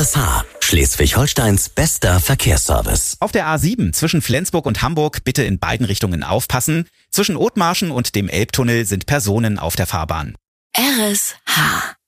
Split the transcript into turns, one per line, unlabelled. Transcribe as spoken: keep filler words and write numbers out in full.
R S H, Schleswig-Holsteins bester Verkehrsservice.
Auf der A sieben zwischen Flensburg und Hamburg bitte in beiden Richtungen aufpassen. Zwischen Othmarschen und dem Elbtunnel sind Personen auf der Fahrbahn.
R S H